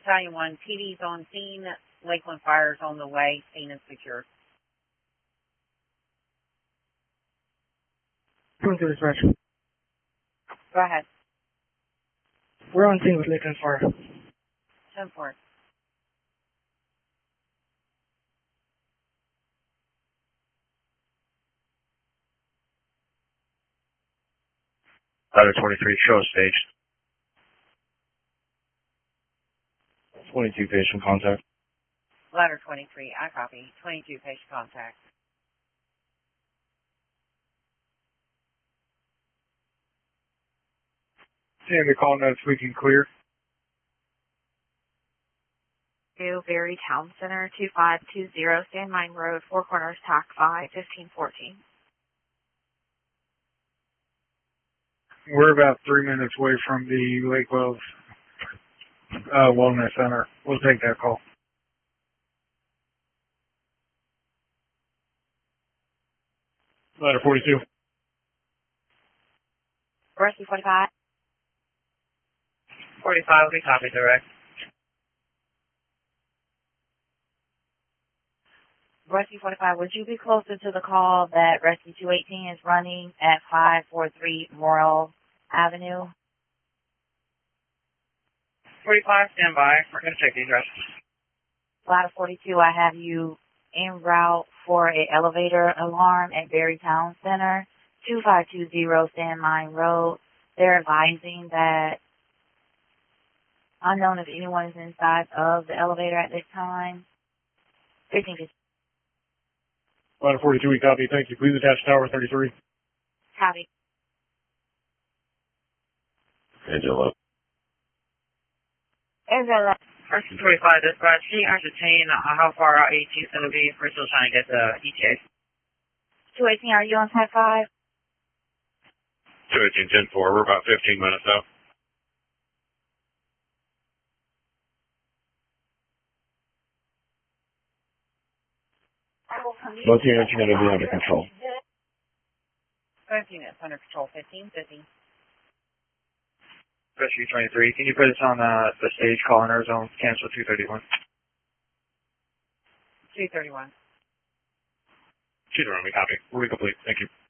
Battalion 1, PD's on scene. Lakeland Fire's on the way. Scene is secure. Going to dispatch. Go ahead. We're on scene with Lakeland Fire. 10-4. Ladder 23, show stage. 22 patient contact. Ladder 23, I copy. 22 patient contact. Sandy call notes, we can clear. Berry Town Center, 2520, Sand Mine Road, Four Corners, TAC 5, 1514. We're about 3 minutes away from the Lake Wells Wellness Center. We'll take that call. Ladder 42. Rescue 45. 45, we copy direct. Rescue 45, would you be closer to the call that Rescue 218 is running at 543 Morrill Avenue? 45, stand by. We're going to check the address. Ladder 42, I have you en route for an elevator alarm at Berry Town Center, 2520 Sand Mine Road. They're advising that unknown if anyone is inside of the elevator at this time. 1550. Ladder 42, we copy. Thank you. Please attach Tower 33. Copy. Angela. Angela. Rescue 25, dispatch. Can you ascertain how far out 18 is going to be? We're still trying to get the ETA. 218, are you on TAC 5? 218, 10-4. We're about 15 minutes out. Both units are going to be under control. 5 units under control. 1550. Rescue 23, can you put us on the stage call in our zone? Cancel 231. 231. 231, we copy. We'll be complete. Thank you.